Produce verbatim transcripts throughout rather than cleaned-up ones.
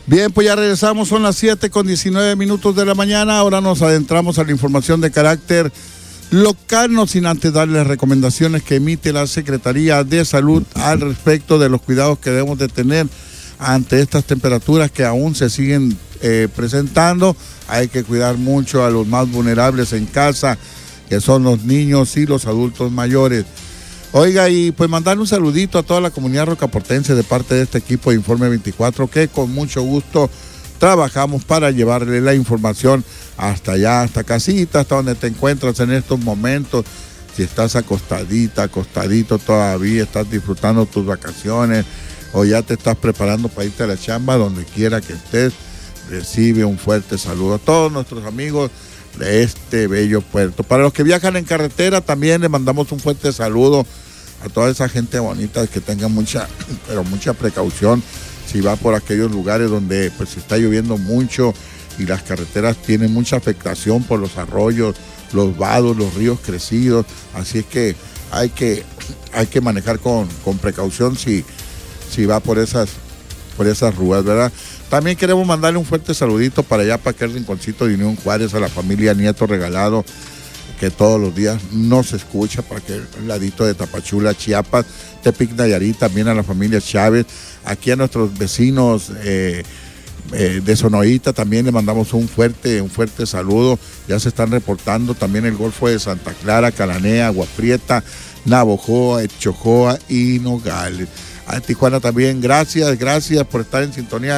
Bien, pues ya regresamos, son las siete con diecinueve minutos de la mañana. Ahora nos adentramos a la información de carácter local, no sin antes darles recomendaciones que emite la Secretaría de Salud al respecto de los cuidados que debemos de tener ante estas temperaturas que aún se siguen eh, presentando. Hay que cuidar mucho a los más vulnerables en casa, que son los niños y los adultos mayores. Oiga, y pues mandar un saludito a toda la comunidad rocaportense de parte de este equipo de Informe veinticuatro, que con mucho gusto trabajamos para llevarle la información hasta allá, hasta casita, hasta donde te encuentras en estos momentos. Si estás acostadita, acostadito todavía, estás disfrutando tus vacaciones o ya te estás preparando para irte a la chamba, donde quiera que estés, recibe un fuerte saludo a todos nuestros amigos de este bello puerto. Para los que viajan en carretera, también les mandamos un fuerte saludo a toda esa gente bonita, que tenga mucha, pero mucha precaución si va por aquellos lugares donde pues está lloviendo mucho y las carreteras tienen mucha afectación por los arroyos, los vados, los ríos crecidos. Así es que hay que, hay que manejar con, con precaución si, si va por esas, por esas ruas, ¿verdad? También queremos mandarle un fuerte saludito para allá, para aquel rinconcito de Unión Juárez, a la familia Nieto Regalado, que todos los días nos escucha, para que el ladito de Tapachula, Chiapas, Tepic, Nayarit, también a la familia Chávez, aquí a nuestros vecinos eh, eh, de Sonoita también le mandamos un fuerte, un fuerte saludo. Ya se están reportando también el Golfo de Santa Clara, Cananea, Agua Prieta, Navojoa, Echojoa y Nogales. A Tijuana también, gracias, gracias por estar en sintonía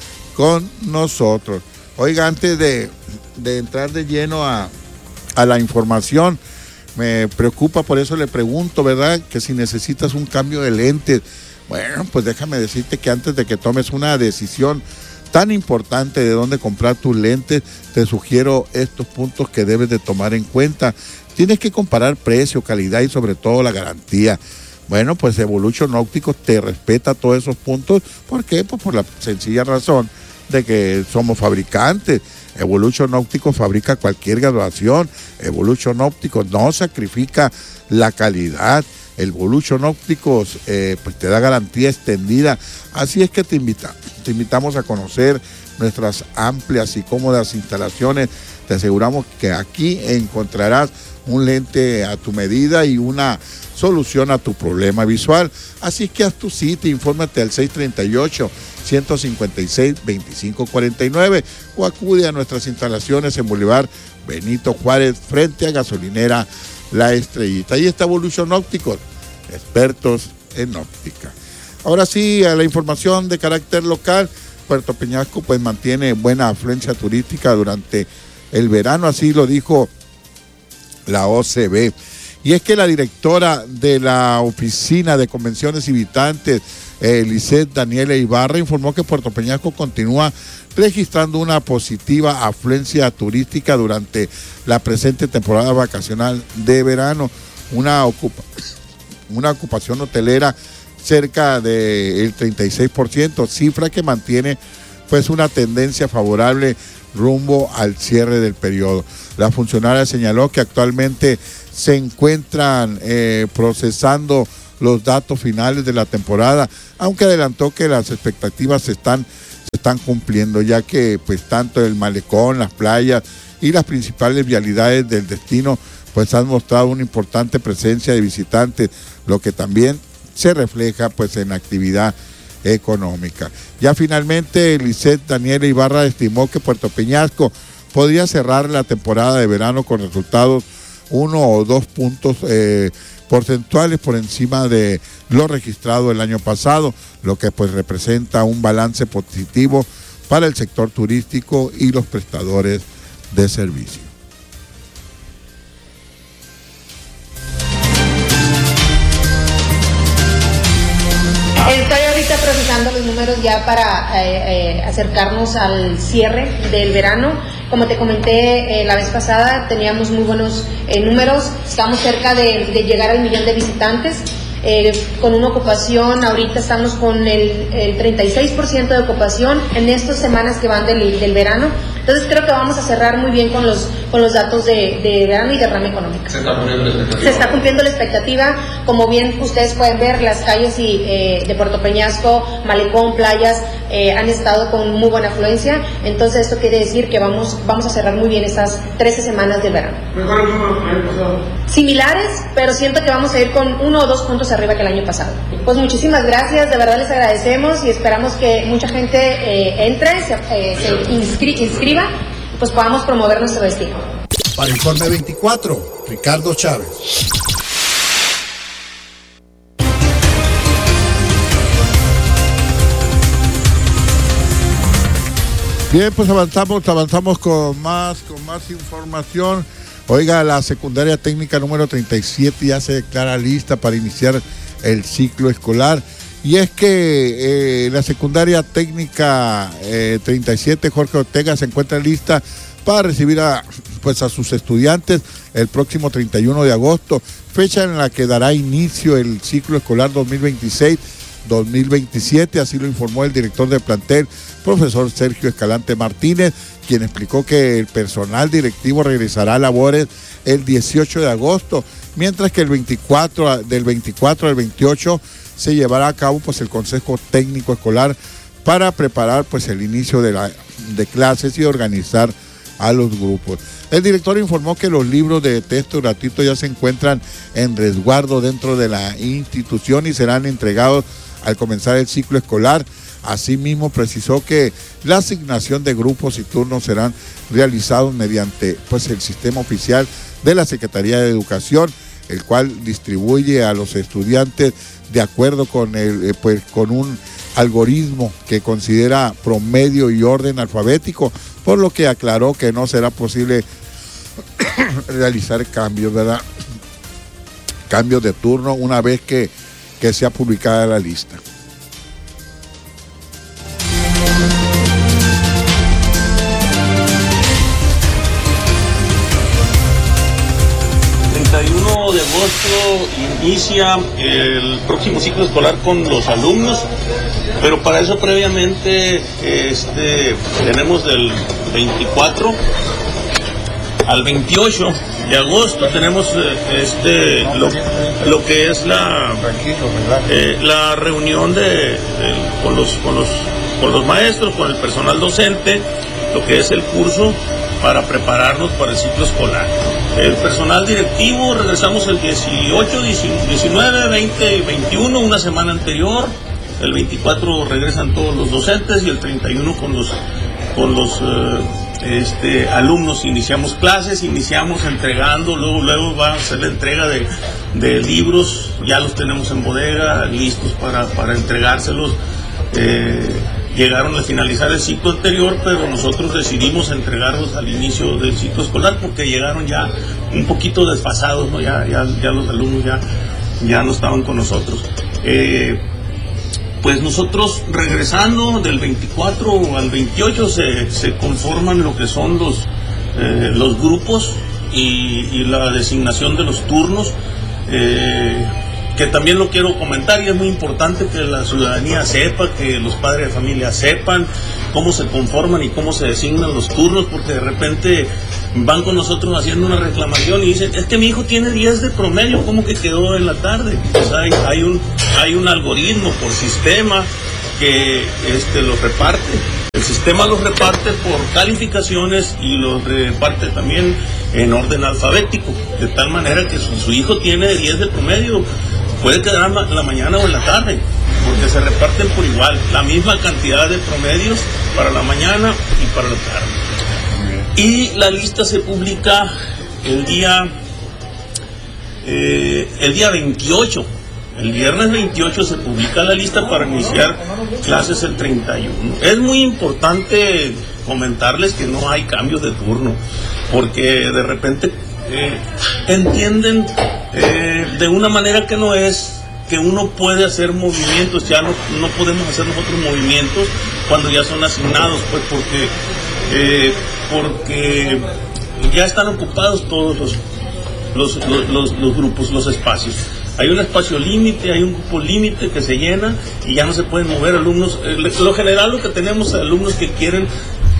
con nosotros. Oiga, antes de, de entrar de lleno a a la información, me preocupa, por eso le pregunto, ¿verdad?, que si necesitas un cambio de lentes. Bueno, pues déjame decirte que antes de que tomes una decisión tan importante de dónde comprar tus lentes, te sugiero estos puntos que debes de tomar en cuenta. Tienes que comparar precio, calidad y sobre todo la garantía. Bueno, pues Evolution Ópticos te respeta todos esos puntos. ¿Por qué? Pues por la sencilla razón de que somos fabricantes. Evolution Ópticos fabrica cualquier graduación. Evolution Ópticos no sacrifica la calidad. Evolution Ópticos eh, pues te da garantía extendida. Así es que te invita, te invitamos a conocer nuestras amplias y cómodas instalaciones. Te aseguramos que aquí encontrarás un lente a tu medida y una solución a tu problema visual. Así que haz tu cita, infórmate al seis tres ocho, uno cinco seis, dos cinco cuatro nueve o acude a nuestras instalaciones en Boulevard Benito Juárez, frente a Gasolinera La Estrellita. Ahí está Evolution Ópticos, expertos en óptica. Ahora sí, a la información de carácter local. Puerto Peñasco pues mantiene buena afluencia turística durante el verano, así lo dijo la O C B. Y es que la directora de la Oficina de Convenciones y Visitantes, eh, Lisette Daniela Ibarra, informó que Puerto Peñasco continúa registrando una positiva afluencia turística durante la presente temporada vacacional de verano, una, ocupa, una ocupación hotelera cerca del treinta y seis por ciento, cifra que mantiene pues una tendencia favorable rumbo al cierre del periodo. La funcionaria señaló que actualmente se encuentran eh, procesando los datos finales de la temporada, aunque adelantó que las expectativas se están, se están cumpliendo, ya que pues tanto el malecón, las playas y las principales vialidades del destino pues han mostrado una importante presencia de visitantes, lo que también se refleja pues en la actividad económica. Ya finalmente, Lisette Daniela Ibarra estimó que Puerto Peñasco podría cerrar la temporada de verano con resultados uno o dos puntos eh, porcentuales por encima de lo registrado el año pasado, lo que pues representa un balance positivo para el sector turístico y los prestadores de servicio. Estoy ahorita procesando los números ya para eh, eh, acercarnos al cierre del verano. Como te comenté eh, la vez pasada, teníamos muy buenos eh, números, estamos cerca de, de llegar al millón de visitantes, eh, con una ocupación, ahorita estamos con el, el treinta y seis por ciento de ocupación en estas semanas que van del, del verano. Entonces creo que vamos a cerrar muy bien con los, con con los datos de, de verano y derrame económica. Se está cumpliendo la expectativa. Se está cumpliendo la expectativa. Como bien ustedes pueden ver, las calles y, eh, de Puerto Peñasco, Malecón, playas, eh, han estado con muy buena afluencia. Entonces esto quiere decir que vamos, vamos a cerrar muy bien estas trece semanas del verano. ¿Mejor el número que el año pasado? Similares, pero siento que vamos a ir con uno o dos puntos arriba que el año pasado. Pues muchísimas gracias, de verdad les agradecemos y esperamos que mucha gente eh, entre, se, eh, se inscri- inscriba y pues podamos promover nuestro destino. Para Informe veinticuatro, Ricardo Chávez. Bien, pues avanzamos, avanzamos con más, con más información. Oiga, la secundaria técnica número treinta y siete ya se declara lista para iniciar el ciclo escolar. Y es que eh, la secundaria técnica eh, treinta y siete, Jorge Ortega, se encuentra lista para recibir a, pues, a sus estudiantes el próximo treinta y uno de agosto, fecha en la que dará inicio el ciclo escolar dos mil veintiséis dos mil veintisiete, así lo informó el director de plantel, profesor Sergio Escalante Martínez, quien explicó que el personal directivo regresará a labores el dieciocho de agosto, mientras que el veinticuatro, del veinticuatro al veintiocho se llevará a cabo pues el Consejo Técnico Escolar para preparar pues el inicio de, la, de clases y organizar a los grupos. El director informó que los libros de texto gratuitos ya se encuentran en resguardo dentro de la institución y serán entregados al comenzar el ciclo escolar. Asimismo, precisó que la asignación de grupos y turnos serán realizados mediante pues, el sistema oficial de la Secretaría de Educación, el cual distribuye a los estudiantes de acuerdo con, el, eh, pues, con un algoritmo que considera promedio y orden alfabético, por lo que aclaró que no será posible realizar cambios, ¿verdad? Cambios de turno una vez que, que sea publicada la lista. treinta y uno de agosto inicia el próximo ciclo escolar con los alumnos, pero para eso previamente este, tenemos del veinticuatro al veintiocho de agosto tenemos este lo, lo que es la eh, la reunión de, de con los con los con los maestros, con el personal docente, lo que es el curso para prepararnos para el ciclo escolar. El personal directivo regresamos el dieciocho, diecinueve, veinte y veintiuno, una semana anterior. El veinticuatro regresan todos los docentes y el treinta y uno con los con los eh, este, alumnos iniciamos clases, iniciamos entregando, luego luego va a ser la entrega de, de libros, ya los tenemos en bodega, listos para, para entregárselos. Eh, llegaron a finalizar el ciclo anterior, pero nosotros decidimos entregarlos al inicio del ciclo escolar porque llegaron ya un poquito desfasados, ¿no? ya, ya, ya los alumnos ya, ya no estaban con nosotros. Eh, Pues nosotros regresando del veinticuatro al veintiocho se, se conforman lo que son los, eh, los grupos y, y la designación de los turnos, eh, que también lo quiero comentar y es muy importante que la ciudadanía sepa, que los padres de familia sepan cómo se conforman y cómo se designan los turnos, porque de repente van con nosotros haciendo una reclamación y dicen, es que mi hijo tiene diez de promedio, ¿cómo que quedó en la tarde? Pues hay, hay, un, hay un algoritmo por sistema que este, los reparte. El sistema los reparte por calificaciones y los reparte también en orden alfabético, de tal manera que si su hijo tiene diez de promedio, puede quedar en la mañana o en la tarde, porque se reparten por igual, la misma cantidad de promedios para la mañana y para la tarde. Y la lista se publica el día, eh, el día veintiocho. El viernes veintiocho se publica la lista para iniciar clases el treinta y uno. Es muy importante comentarles que no hay cambios de turno, porque de repente eh, entienden eh, de una manera que no es, que uno puede hacer movimientos, ya no, no podemos hacer nosotros movimientos cuando ya son asignados, pues porque, eh, porque ya están ocupados todos los, los, los, los, los grupos, los espacios. Hay un espacio límite, hay un grupo límite que se llena y ya no se pueden mover alumnos. Lo general lo que tenemos es alumnos que quieren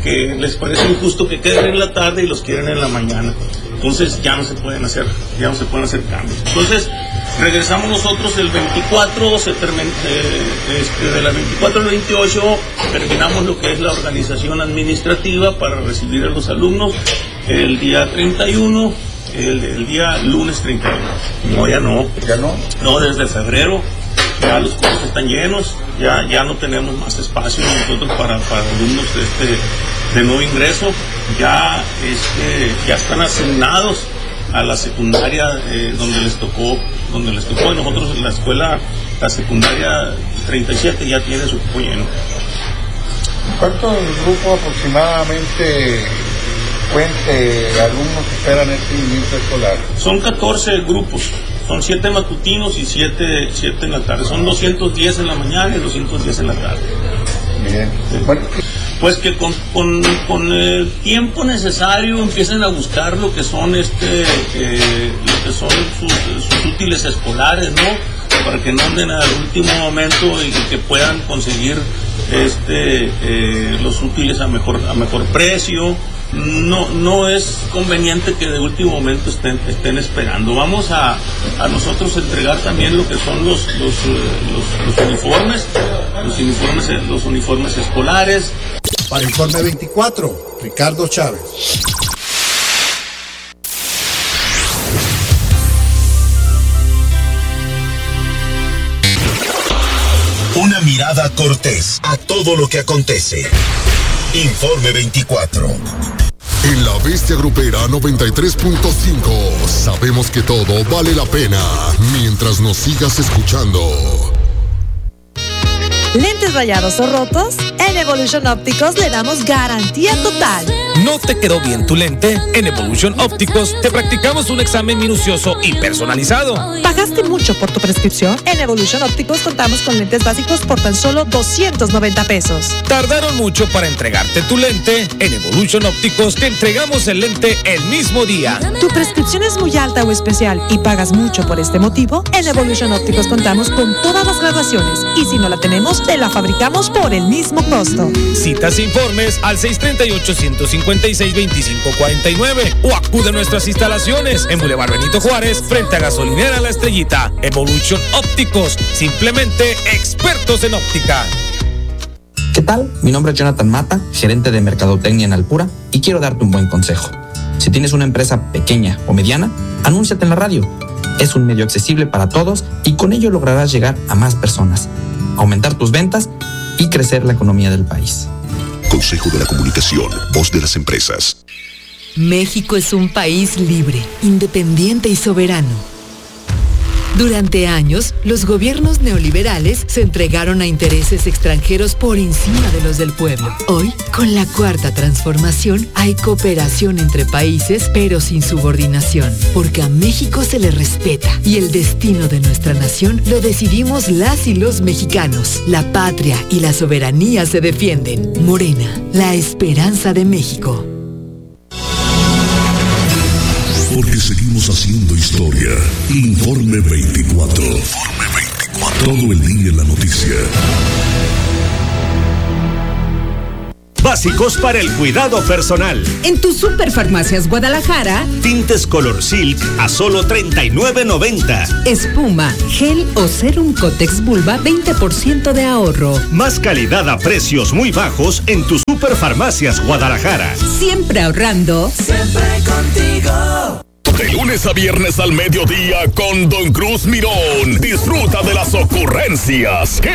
que les parece injusto que queden en la tarde y los quieren en la mañana. Entonces ya no se pueden hacer, ya no se pueden hacer cambios. Entonces regresamos nosotros el veinticuatro, se termina, eh, este, de la veinticuatro al veintiocho terminamos lo que es la organización administrativa para recibir a los alumnos. El día treinta y uno, el, el día lunes treinta y uno. No, ya no. ¿Ya no? No, desde febrero. Ya los cursos están llenos, ya, ya no tenemos más espacio nosotros para, para alumnos de, este, de nuevo ingreso, ya, este, ya están asignados a la secundaria eh, donde les tocó, donde les tocó, y nosotros en la escuela, la secundaria treinta y siete ya tiene su cupo lleno. ¿Cuántos grupos aproximadamente cuente alumnos esperan este inicio escolar? Son catorce grupos. Son siete matutinos y siete, siete en la tarde. Son doscientos diez en la mañana y doscientos diez en la tarde. Bien. Sí. Bueno. Pues que con, con, con el tiempo necesario empiecen a buscar lo que son este eh, lo que son sus, sus útiles escolares, ¿no? Para que no anden al último momento y que puedan conseguir este eh, los útiles a mejor a mejor precio. No, no es conveniente que de último momento estén, estén esperando. Vamos a, a nosotros entregar también lo que son los, los, los, los uniformes, los uniformes, los uniformes escolares. Para Informe veinticuatro, Ricardo Chávez. Una mirada cortés a todo lo que acontece. Informe veinticuatro. En la Bestia Grupera noventa y tres punto cinco sabemos que todo vale la pena mientras nos sigas escuchando. ¿Lentes rayados o rotos? En Evolution Ópticos le damos garantía total. ¿No te quedó bien tu lente? En Evolution Ópticos te practicamos un examen minucioso y personalizado. ¿Pagaste mucho por tu prescripción? En Evolution Ópticos contamos con lentes básicos por tan solo doscientos noventa pesos. ¿Tardaron mucho para entregarte tu lente? En Evolution Ópticos te entregamos el lente el mismo día. ¿Tu prescripción es muy alta o especial y pagas mucho por este motivo? En Evolution Ópticos contamos con todas las graduaciones y si no la tenemos, te la fabricamos por el mismo costo. Citas e informes al seis tres ocho, uno cinco seis, dos cinco cuatro nueve o acude a nuestras instalaciones en Boulevard Benito Juárez frente a Gasolinera La Estrellita. Evolution Ópticos, simplemente expertos en óptica. ¿Qué tal? Mi nombre es Jonathan Mata, gerente de Mercadotecnia en Alpura, y quiero darte un buen consejo. Si tienes una empresa pequeña o mediana, anúnciate en la radio. Es un medio accesible para todos y con ello lograrás llegar a más personas, aumentar tus ventas y crecer la economía del país. Consejo de la Comunicación, voz de las empresas. México es un país libre, independiente y soberano. Durante años, los gobiernos neoliberales se entregaron a intereses extranjeros por encima de los del pueblo. Hoy, con la cuarta transformación, hay cooperación entre países, pero sin subordinación, porque a México se le respeta y el destino de nuestra nación lo decidimos las y los mexicanos. La patria y la soberanía se defienden. Morena, la esperanza de México. Porque seguimos haciendo historia. Informe veinticuatro. Informe veinticuatro. Todo el día en la noticia. Básicos para el cuidado personal. En tu Superfarmacias Guadalajara, tintes Color Silk a solo treinta y nueve noventa. Espuma, gel o serum Cotex Vulva, veinte por ciento de ahorro. Más calidad a precios muy bajos en tu Superfarmacias Guadalajara. Siempre ahorrando. Siempre contigo. De lunes a viernes al mediodía con Don Cruz Mirón. Disfruta de las ocurrencias.